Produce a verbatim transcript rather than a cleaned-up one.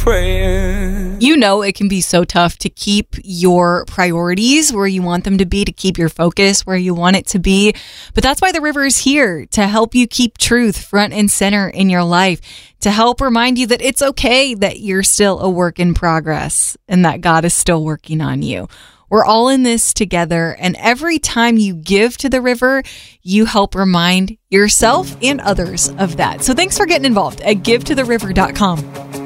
praying. You know, it can be so tough to keep your priorities where you want them to be, to keep your focus where you want it to be. But that's why the river is here, to help you keep truth front and center in your life, to help remind you that it's okay that you're still a work in progress and that God is still working on you. We're all in this together, and every time you give to the river, you help remind yourself and others of that. So thanks for getting involved at give to the river dot com.